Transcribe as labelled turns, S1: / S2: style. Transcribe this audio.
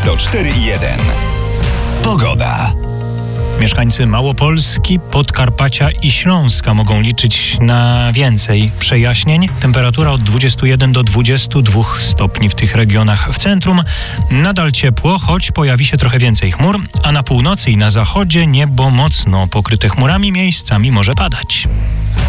S1: 104,1. Pogoda.
S2: Mieszkańcy Małopolski, Podkarpacia i Śląska mogą liczyć na więcej przejaśnień. Temperatura od 21 do 22 stopni w tych regionach. W centrum nadal ciepło, choć pojawi się trochę więcej chmur, a na północy i na zachodzie niebo mocno pokryte chmurami, miejscami może padać.